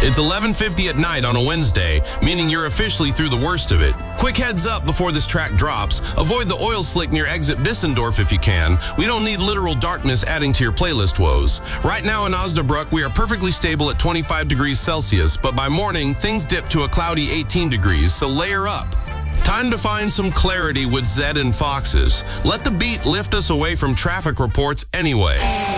It's 11:50 at night on a Wednesday, meaning you're officially through the worst of it. Quick heads up before this track drops. Avoid the oil slick near exit Bissendorf if you can. We don't need literal darkness adding to your playlist woes. Right now in Osnabrück, we are perfectly stable at 25 degrees Celsius, but by morning, things dip to a cloudy 18 degrees, so layer up. Time to find some clarity with Zedd and Foxes. Let the beat lift us away from traffic reports anyway.